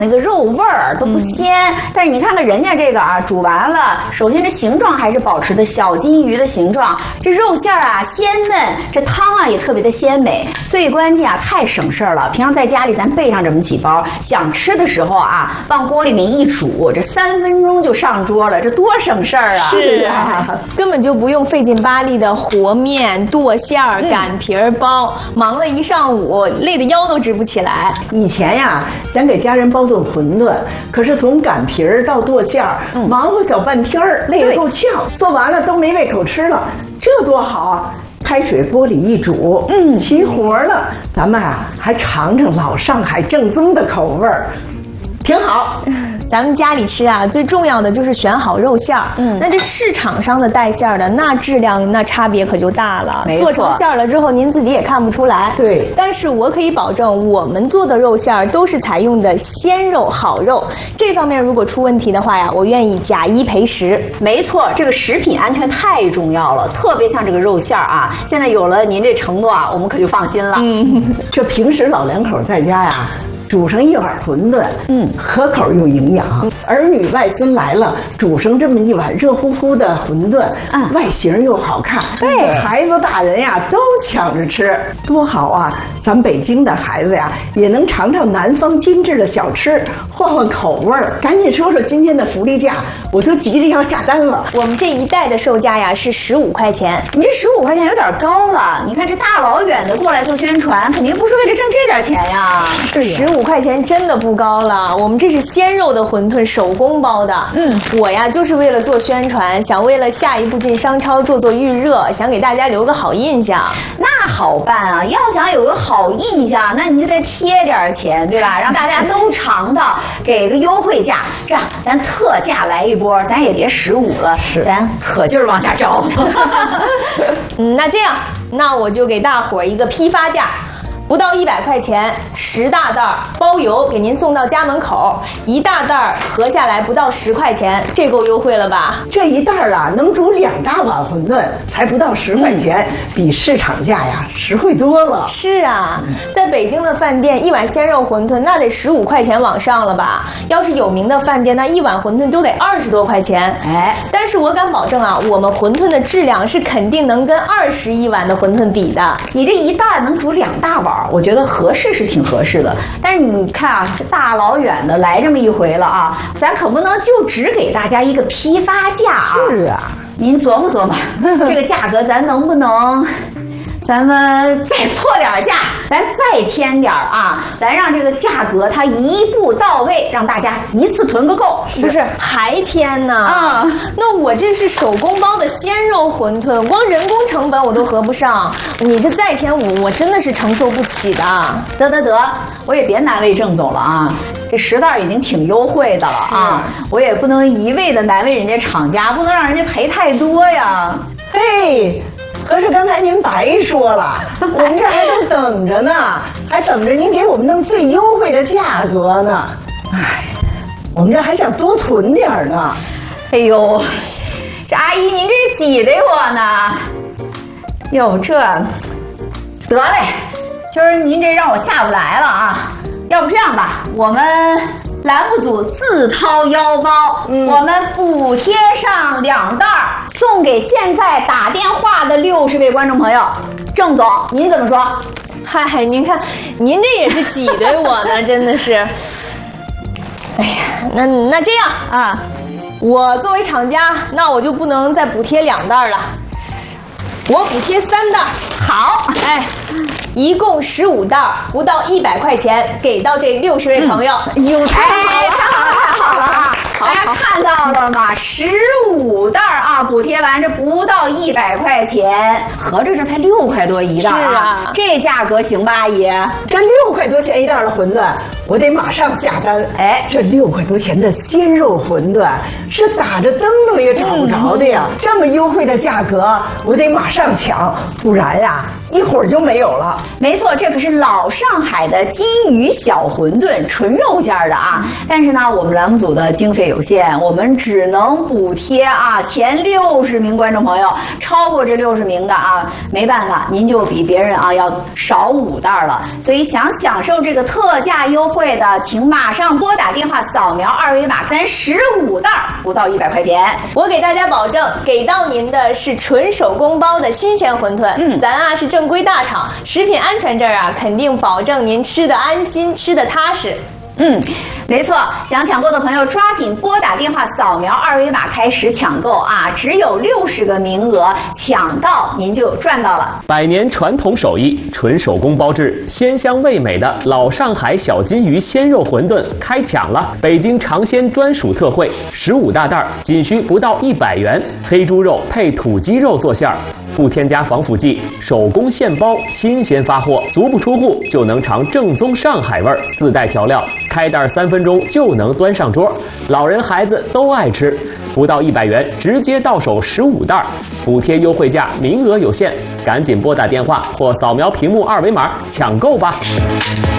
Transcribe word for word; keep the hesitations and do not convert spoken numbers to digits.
那个肉味儿都不鲜。嗯、但是你看看人家这个啊，煮完了，首先这形状还是保持的小金鱼的形状，这肉馅儿啊鲜嫩，这汤啊也特别的鲜美。最关键啊，太省事儿了。平常在家里咱备上这么几包，想吃的时候啊，往锅里面一煮，这三分钟就上桌了，这多省事儿啊！ 是啊，根本就不用费劲巴力的和面、剁馅儿、擀皮儿包，嗯、忙了一上午，累得腰都直不起来。 以前呀，想给家人包顿馄饨，可是从擀皮儿到剁馅儿，嗯、忙活小半天儿，累得够呛，做完了都没胃口吃了，这多好啊！开水锅里一煮，嗯，齐活了。咱们啊，还尝尝老上海正宗的口味儿，挺好。 咱们家里吃啊，最重要的就是选好肉馅儿。嗯，那这市场上的带馅儿的，那质量那差别可就大了。 没错， 做成馅儿了之后，您自己也看不出来。 对， 但是我可以保证，我们做的肉馅儿都是采用的鲜肉、好肉。这方面如果出问题的话呀，我愿意假一赔十。 没错，这个食品安全太重要了，特别像这个肉馅儿啊，现在有了您这承诺啊，我们可就放心了。 嗯，这平时老两口在家呀，煮上一碗馄饨，嗯，可口又营养。儿女外孙来了，煮上这么一碗热乎乎的馄饨，嗯，外形又好看，对，孩子大人呀都抢着吃，多好啊！咱北京的孩子呀，也能尝尝南方精致的小吃，换换口味儿。赶紧说说今天的福利价，我都急着要下单了。 我们这一袋的售价呀是十五块钱， 你这十五块钱有点高了。你看这大老远的过来做宣传，肯定不是为了挣这点钱呀。 十五块钱真的不高了，我们这是鲜肉的馄饨，手工包的。嗯，我呀就是为了做宣传，想为了下一步进商超做做预热，想给大家留个好印象。 那好办啊，要想有个好印象，那你就得贴点钱，对吧？让大家都尝到，给个优惠价。这样咱特价来一波，咱也别十五了，是咱可劲儿往下招。 嗯，那这样，那我就给大伙儿一个批发价。不到一百块钱，十大袋儿包邮，给您送到家门口。一大袋儿合下来不到十块钱，这够优惠了吧？ 这一袋儿啊，能煮两大碗馄饨，才不到十块钱，嗯、比市场价呀实惠多了。 是啊，在北京的饭店，一碗鲜肉馄饨那得十五块钱往上了吧？要是有名的饭店，那一碗馄饨都得二十多块钱。哎，但是我敢保证啊，我们馄饨的质量是肯定能跟二十一碗的馄饨比的。 你这一袋儿能煮两大碗。我觉得合适是挺合适的，但是你看啊，这大老远的来这么一回了啊，咱可不能就只给大家一个批发价啊。 是啊， 您琢磨琢磨，这个价格咱能不能？咱们再破点价，咱再添点啊！咱让这个价格它一步到位，让大家一次囤个够。 不是还添呢？啊、嗯，那我这是手工包的鲜肉馄饨，光人工成本我都合不上，你这再添我，我真的是承受不起的。 得得得，我也别难为郑总了啊！这十袋已经挺优惠的了啊，我也不能一味的难为人家厂家，不能让人家赔太多呀。 嘿。可是刚才您白说了，我们这还都等着呢，还等着您给我们弄最优惠的价格呢。哎，我们这还想多囤点呢。 哎呦，这阿姨您这挤得我呢。哟，这得嘞，今儿您这让我下不来了啊。要不这样吧，我们栏目组自掏腰包，嗯、我们补贴上两袋儿，送给现在打电话的六十位观众朋友。郑总，您怎么说？ 嗨，您看，您这也是挤兑我呢，真的是。哎呀，那那这样啊，我作为厂家，那我就不能再补贴两袋了，我补贴三袋。好，哎。一共十五袋，不到一百块钱，给到这六十位朋友。 嗯、哟，太好了，太好了啊！大家看到了吗？十五袋啊，补贴完这不到一百块钱，合着这才六块多一袋啊！ 是啊， 这价格行吧，阿姨？ 这六块多钱一袋的馄饨，我得马上下单。哎，这六块多钱的鲜肉馄饨是打着灯笼也找不着的呀！嗯、这么优惠的价格，我得马上抢，不然呀，一会儿就没有了。 没错，这可是老上海的金鱼小馄饨，纯肉馅的啊！但是呢，我们栏目组的经费有限，我们只能补贴啊前六十名观众朋友，超过这六十名的啊，没办法，您就比别人啊要少五袋了。所以想享受这个特价优惠的，请马上拨打电话扫描二维码，咱十五袋不到一百块钱。 我给大家保证，给到您的是纯手工包的新鲜馄饨。嗯，咱啊是正规大厂，食品安全这儿啊肯定保证您吃的安心，吃的踏实。 嗯，没错，想抢购的朋友抓紧拨打电话扫描二维码开始抢购啊！只有六十个名额，抢到您就赚到了。 百年传统手艺，纯手工包制，鲜香味美的老上海小金鱼鲜肉馄饨开抢了！北京尝鲜专属特惠，十五大袋，仅需不到一百元，黑猪肉配土鸡肉做馅儿，不添加防腐剂，手工现包，新鲜发货，足不出户就能尝正宗上海味儿，自带调料。开袋三分钟就能端上桌，老人孩子都爱吃，不到一百元直接到手十五袋，补贴优惠价，名额有限，赶紧拨打电话或扫描屏幕二维码抢购吧。